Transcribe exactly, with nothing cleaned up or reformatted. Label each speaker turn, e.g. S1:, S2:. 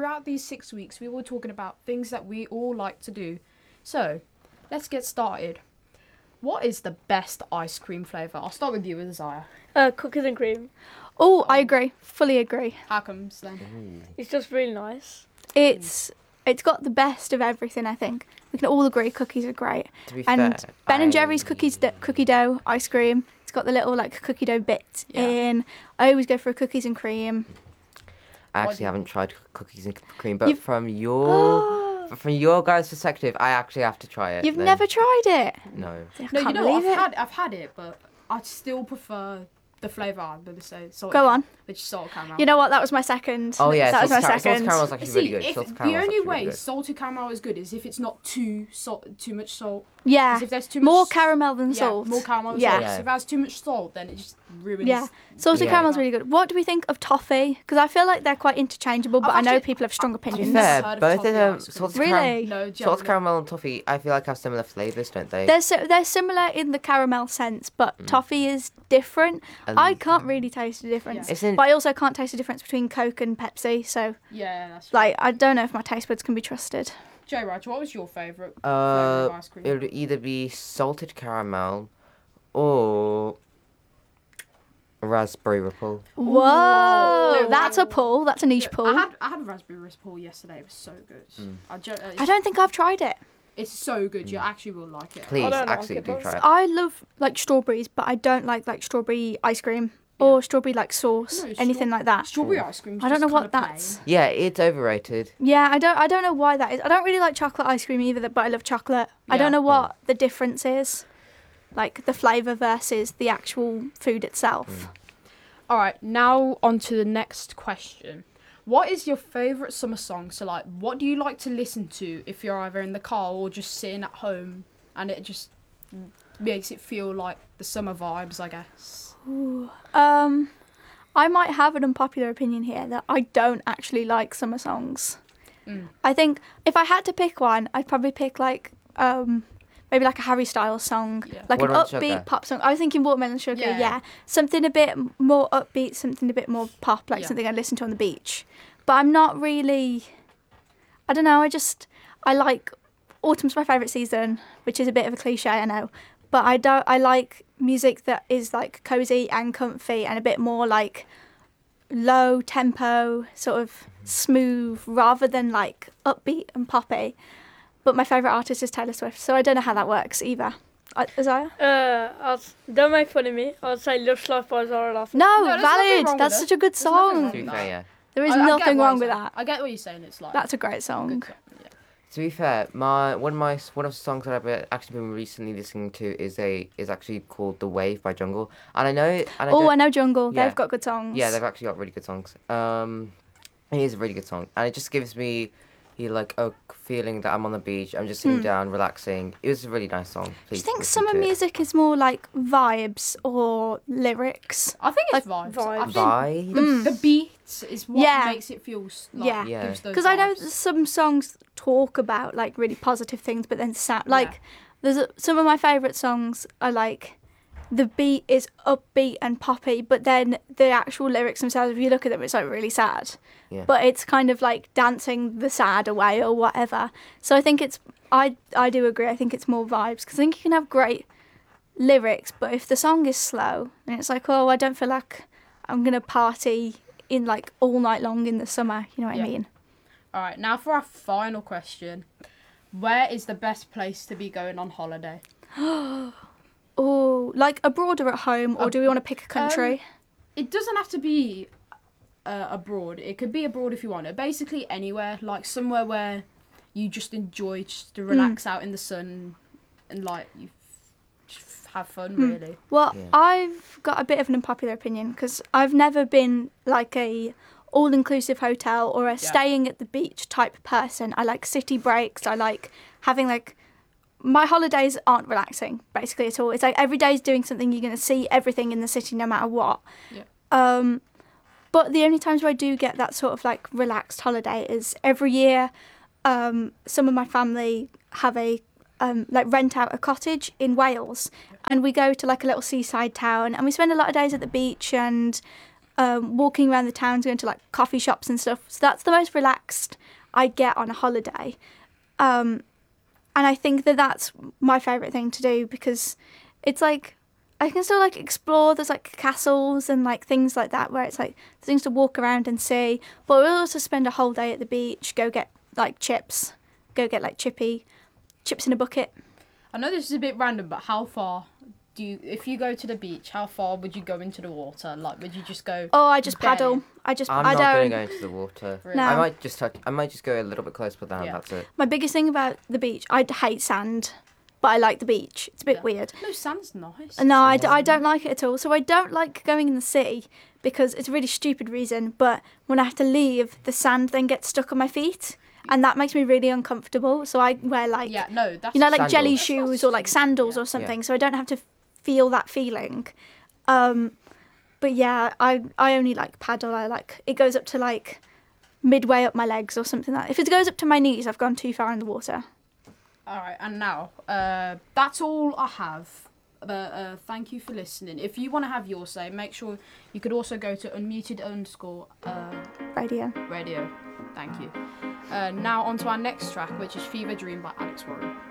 S1: throughout these six weeks, we were talking about things that we all like to do. So, let's get started. What is the best ice cream flavour? I'll start with you, Isaiah.
S2: Uh, cookies and cream.
S3: Oh, I agree. Fully agree.
S1: How comes then?
S2: It's just really nice.
S3: It's it's got the best of everything, I think. We can all agree cookies are great.
S4: To be
S3: And
S4: fair,
S3: Ben and
S4: I-
S3: Jerry's cookies, d- cookie dough ice cream. It's got the little like cookie dough bits
S1: Yeah.
S3: in. I always go for a cookies and cream.
S4: I
S1: What
S4: actually
S1: do-
S4: haven't tried cookies and cream, but
S3: You've-
S4: from your from your guys' perspective, I actually have to try it.
S3: You've
S4: then.
S3: never tried it.
S4: No.
S3: I
S1: No,
S3: can't
S1: you know,
S3: believe
S1: I've
S3: it.
S1: had I've had it, but I still prefer the flavour I'm going to say. Salted
S3: Go on.
S1: Which is salted caramel.
S3: You know what? That was my second.
S4: Oh yeah,
S3: that was my
S4: salted, car- salted
S3: second.
S4: caramel's actually
S1: See,
S4: really good.
S1: if
S4: Salted
S1: the
S4: caramel's
S1: only
S4: actually
S1: way
S4: really good.
S1: salted caramel is good is if it's not too salt, too much salt.
S3: Yeah.
S1: 'Cause if there's too much
S3: More
S1: s-
S3: caramel than
S1: yeah,
S3: salt.
S1: more caramel than
S3: Yeah.
S1: salt.
S4: Yeah.
S1: So if it has too much salt, then it just ruins.
S3: Yeah. Salted
S4: Yeah.
S3: caramel's really good. What do we think of toffee? Because I feel like they're quite interchangeable, but
S1: I've
S3: I know
S1: actually-
S3: people have strong
S1: I've
S4: To be
S3: opinions.
S1: never
S4: fair,
S1: heard of
S4: both
S1: toffee
S4: of them,
S1: ice cream.
S4: salted,
S3: Really?
S4: caram-
S1: No,
S4: salted
S1: generally.
S4: caramel and toffee, I feel like have similar flavours, don't they?
S3: They're so, they're similar in the caramel sense, but
S4: Mm.
S3: toffee is different.
S4: And-
S3: I can't really taste the difference,
S1: Yeah.
S4: Isn't
S3: but I also can't taste the difference between Coke and Pepsi. So,
S1: Yeah, that's right.
S3: like, I don't know if my taste buds can be trusted.
S1: Joe Roger, what was your favourite flavour
S4: uh,
S1: of ice cream?
S4: it would either be salted caramel or raspberry ripple.
S3: Whoa,
S1: No,
S3: that's
S1: I-
S3: a pull. That's a niche
S1: Yeah,
S3: pull.
S1: I had I had a raspberry ripple yesterday. It was so good.
S4: Mm.
S1: I, jo- uh,
S3: I
S1: it's,
S3: don't think I've tried it.
S1: it's so good. You actually will like it.
S4: Please,
S2: I don't like
S4: actually
S2: it,
S4: do
S2: but-
S4: try it.
S3: I love like strawberries, but I don't like like strawberry ice cream or strawberry like sauce,
S1: No,
S3: anything
S1: straw-
S3: like that.
S1: Strawberry ice cream.
S3: I don't know what that's.
S4: Yeah, it's overrated.
S3: Yeah, I don't. I don't know why that is. I don't really like chocolate ice cream either, but I love chocolate. I
S1: Yeah.
S3: don't know what the difference is, like the flavour versus the actual food itself.
S1: All right, now on to the next question. What is your favourite summer song? So, like, what do you like to listen to if you're either in the car or just sitting at home, and it just makes it feel like the summer vibes, I guess.
S3: Um, I might have an unpopular opinion here that I don't actually like summer songs.
S1: Mm.
S3: I think if I had to pick one, I'd probably pick like um maybe like a Harry Styles song,
S1: Yeah.
S3: like an
S4: Watermelon
S3: upbeat
S4: Sugar.
S3: pop song. I was thinking Watermelon Sugar,
S1: Yeah.
S3: yeah. Something a bit more upbeat, something a bit more pop, like
S1: Yeah.
S3: something I listen to on the beach. But I'm not really. I don't know. I just I like autumn's my favourite season, which is a bit of a cliche, I know. But I don't. I like music that is like cozy and comfy and a bit more like low tempo, sort of smooth, rather than like upbeat and poppy. But my favourite artist is Taylor Swift, so I don't know how that works either. Uh, Isaiah?
S2: Uh, I'll, don't make fun of me. I'll say Lush Life by Zara Larsson.
S3: No,
S1: there's nothing wrong
S3: valid.
S1: with
S3: That's
S1: it.
S3: such a good
S1: There's nothing wrong
S3: song.
S4: To be
S1: with
S4: fair,
S1: that.
S4: yeah.
S3: There is
S1: I- I get
S3: nothing
S1: what
S3: wrong
S1: you're
S3: with
S1: saying.
S3: that.
S1: I get what you're saying. It's like
S3: That's a great
S1: good
S3: song.
S1: song, yeah.
S4: To be fair, my one of my one of the songs that I've been- actually been recently listening to is a is actually called "The Wave" by Jungle, and I know. And I
S3: Oh,
S4: don't-
S3: I know Jungle.
S4: Yeah.
S3: They've got good songs.
S4: Yeah, they've actually got really good songs. Um, it is a really good song, and it just gives me, you like a feeling that I'm on the beach. I'm just sitting
S3: Hmm.
S4: down, relaxing. It was a really nice song.
S3: Do you
S4: Please
S3: think
S4: listen
S3: summer
S4: to it.
S3: music is more like vibes or lyrics?
S1: I think it's vibes.
S2: vibes.
S1: I think
S4: Vibes?
S1: the,
S3: Mm.
S1: the beat is what
S3: Yeah.
S1: makes it feel s- like
S3: Yeah.
S4: Yeah.
S1: gives those
S3: Because I know
S1: vibes.
S3: some songs talk about like really positive things, but then sound
S1: Yeah.
S3: like there's a, some of my favourite songs are like the beat is upbeat and poppy, but then the actual lyrics themselves, if you look at them, it's like really sad.
S4: Yeah.
S3: But it's kind of like dancing the sad away or whatever. So I think it's I I do agree. I think it's more vibes because I think you can have great lyrics, but if the song is slow and it's like, oh, I don't feel like I'm gonna party in like all night long in the summer. You know what
S1: Yeah.
S3: I mean?
S1: All right, now for our final question. Where is the best place to be going on holiday?
S3: Oh, like abroad or at home, or
S1: Ab-
S3: do we want to pick a country?
S1: It doesn't have to be uh, abroad. It could be abroad if you want it. Basically anywhere, like somewhere where you just enjoy just to relax out in the sun and like you f- just have fun, really.
S3: Well,
S4: Yeah.
S3: I've got a bit of an unpopular opinion because I've never been like a all-inclusive hotel or a staying at the beach type person. I like city breaks. I like having like my holidays aren't relaxing basically at all. It's like every day is doing something. You're going to see everything in the city no matter what.
S1: Yeah.
S3: Um, but the only times where I do get that sort of like relaxed holiday is every year. Um, some of my family have a um, like rent out a cottage in Wales, and we go to like a little seaside town, and we spend a lot of days at the beach, and um, walking around the towns, going to like coffee shops and stuff. So that's the most relaxed I get on a holiday. Um, and I think that that's my favourite thing to do because it's like I can still like explore. There's like castles and like things like that where it's like things to walk around and see. But we'll also spend a whole day at the beach, go get like chips, go get like chippy, chips in a bucket.
S1: I know this is a bit random, but how far do you, if you go to the beach, how far would you go into the water? Like, would you just go?
S3: Oh, I just
S1: bare?
S3: paddle. I just
S4: I'm
S3: I
S4: not
S3: don't.
S4: going to go into the water.
S1: Really?
S3: No.
S4: I might just touch, I might just go a little bit closer, but then
S1: Yeah.
S4: that's it.
S3: My biggest thing about the beach, I hate sand, but I like the beach. It's a bit
S1: Yeah.
S3: weird.
S1: No, sand's nice.
S3: No, I, d- I don't like it at all. So I don't like going in the sea because it's a really stupid reason. But when I have to leave, the sand then gets stuck on my feet, and that makes me really uncomfortable. So I wear like
S1: Yeah, no, that's
S3: you know like
S4: Sandals.
S3: jelly
S1: That's not
S3: shoes or like
S1: stupid,
S3: sandals
S1: yeah.
S3: or something, so I don't have to feel that feeling. Um, but yeah, I I only like paddle. I like it goes up to like midway up my legs or something like that. If it goes up to my knees, I've gone too far in the water.
S1: All right, and now uh, that's all I have. But uh, thank you for listening. If you want to have your say, make sure you could also go to unmuted underscore uh,
S3: Radio.
S1: radio. Thank you. Uh, now on to our next track, which is Fever Dream by Alex Warren.